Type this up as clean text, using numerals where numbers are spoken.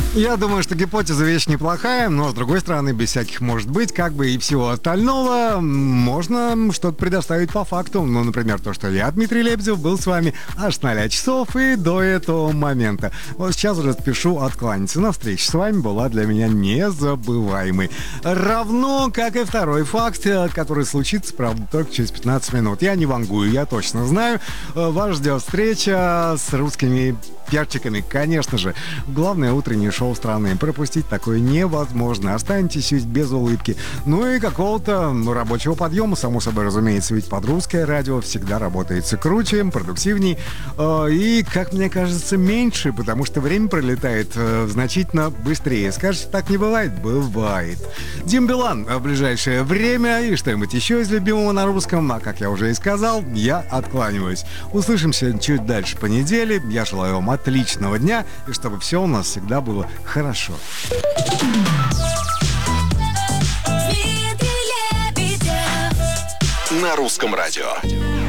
Я думаю, что гипотеза вещь неплохая, но, с другой стороны, без всяких может быть, как бы и всего остального, можно что-то предоставить по факту. Ну, например, то, что я, Дмитрий Лебедев, был с вами аж с 0 часов и до этого момента. Вот сейчас уже спешу откланяться, но встреча с вами была для меня незабываемой. Равно, как и второй факт, который случится, правда, только через 15 минут. Я не вангую, я точно знаю. Вас ждет встреча с русскими перчиками, конечно же. Главное утреннее шоу страны. Пропустить такое невозможно. Останетесь ведь без улыбки. Ну и какого-то рабочего подъема, само собой разумеется, ведь под русское радио всегда работает круче, продуктивней и, как мне кажется, меньше, потому что время пролетает значительно быстрее. Скажете, так не бывает? Бывает. Дим Билан в ближайшее время и что-нибудь еще из любимого на русском, а как я уже и сказал, я откланиваюсь. Услышимся чуть дальше по неделе. Я желаю вам отличного дня и чтобы все у нас всегда было хорошо. На русском радио.